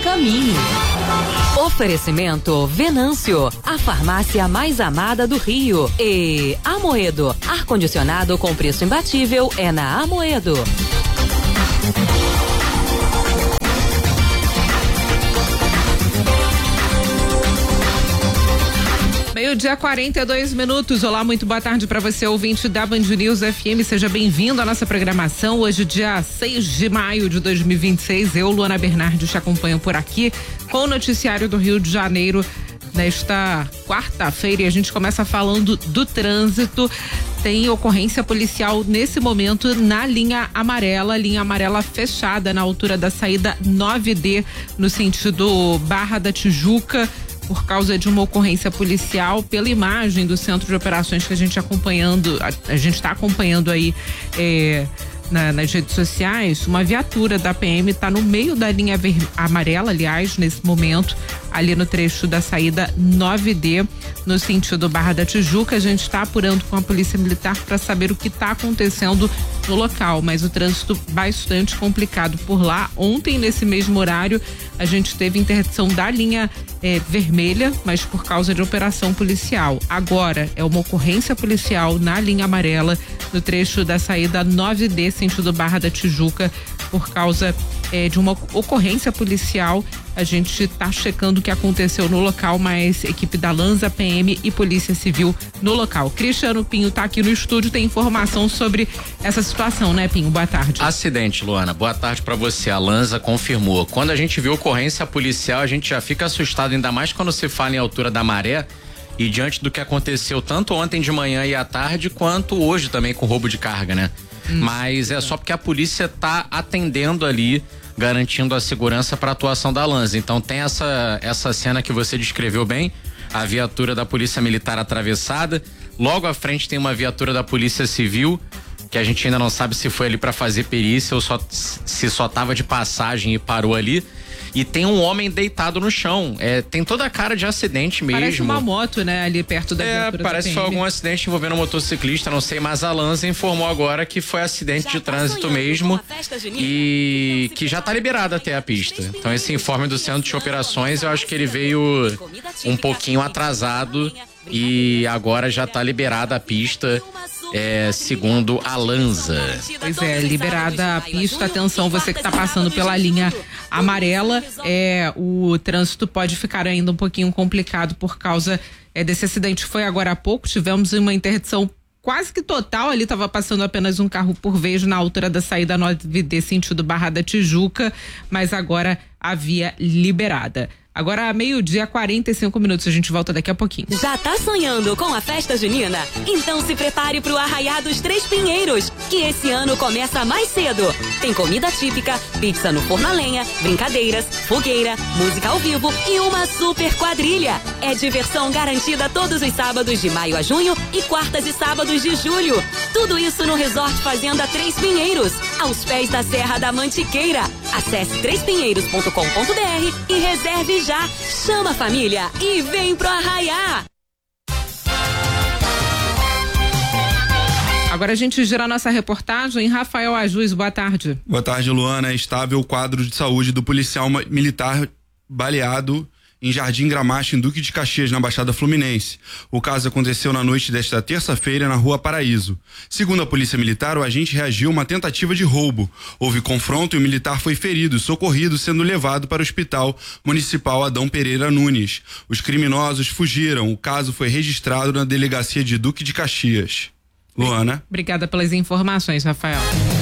caminho. Oferecimento Venâncio, a farmácia mais amada do Rio. E Amoedo, ar-condicionado com preço imbatível é na Amoedo. Meio-dia, 42 minutos. Olá, muito boa tarde para você, ouvinte da Band News FM. Seja bem-vindo à nossa programação. Hoje, dia 6 de maio de 2026. Eu, Luana Bernardi, te acompanho por aqui com o noticiário do Rio de Janeiro nesta quarta-feira. E a gente começa falando do trânsito. Tem ocorrência policial nesse momento na linha amarela fechada na altura da saída 9D, no sentido Barra da Tijuca, por causa de uma ocorrência policial. Pela imagem do centro de operações que a gente está acompanhando aí nas redes sociais, uma viatura da PM está no meio da linha amarela, aliás, nesse momento, ali no trecho da saída 9D, no sentido Barra da Tijuca. A gente está apurando com a Polícia Militar para saber o que está acontecendo no local, mas o trânsito bastante complicado por lá. Ontem, nesse mesmo horário, a gente teve interdição da linha vermelha, mas por causa de operação policial. Agora é uma ocorrência policial na linha amarela, no trecho da saída 9D, sentido Barra da Tijuca, por causa de uma ocorrência policial. A gente está checando o que aconteceu no local, mas equipe da Lanza, PM e Polícia Civil no local. Cristiano Pinho está aqui no estúdio, tem informação sobre essa situação, né, Pinho? Boa tarde. Acidente, Luana. Boa tarde para você. A Lanza confirmou. Quando a gente vê ocorrência policial, a gente já fica assustado, ainda mais quando se fala em altura da maré e diante do que aconteceu tanto ontem de manhã e à tarde, quanto hoje também com roubo de carga, né? Mas é só porque a polícia tá atendendo ali, garantindo a segurança para a atuação da Lanza. Então tem essa cena que você descreveu bem, a viatura da Polícia Militar atravessada, logo à frente tem uma viatura da Polícia Civil, que a gente ainda não sabe se foi ali para fazer perícia ou se só tava de passagem e parou ali. E tem um homem deitado no chão. Tem toda a cara de acidente mesmo. Parece uma moto, né? Ali perto da viatura. Parece que foi algum acidente envolvendo um motociclista, não sei, mas a Lanza informou agora que foi acidente de trânsito mesmo e que já tá liberada até a pista. Então esse informe do Centro de Operações, eu acho que ele veio um pouquinho atrasado e agora já tá liberada a pista. Segundo a Lanza. Pois é, liberada a pista. Atenção, você que está passando pela linha amarela, o trânsito pode ficar ainda um pouquinho complicado por causa desse acidente. Foi agora há pouco, tivemos uma interdição quase que total, ali estava passando apenas um carro por vez na altura da saída 9D, sentido Barra da Tijuca, mas agora a via liberada. Agora, meio-dia, 45 minutos. A gente volta daqui a pouquinho. Já tá sonhando com a festa junina? Então se prepare pro Arraiá dos Três Pinheiros, que esse ano começa mais cedo. Tem comida típica, pizza no forno a lenha, brincadeiras, fogueira, música ao vivo e uma super quadrilha. É diversão garantida todos os sábados de maio a junho e quartas e sábados de julho. Tudo isso no Resort Fazenda Três Pinheiros, aos pés da Serra da Mantiqueira. Acesse trêspinheiros.com.br e reserve já. Chama a família e vem pro Arraiá. Agora a gente gira a nossa reportagem. Rafael Ajus, boa tarde. Boa tarde, Luana. É estável o quadro de saúde do policial militar baleado em Jardim Gramacho, em Duque de Caxias, na Baixada Fluminense. O caso aconteceu na noite desta terça-feira na Rua Paraíso. Segundo a Polícia Militar, o agente reagiu a uma tentativa de roubo. Houve confronto e o militar foi ferido e socorrido, sendo levado para o Hospital Municipal Adão Pereira Nunes. Os criminosos fugiram. O caso foi registrado na Delegacia de Duque de Caxias. Luana. Obrigada pelas informações, Rafael.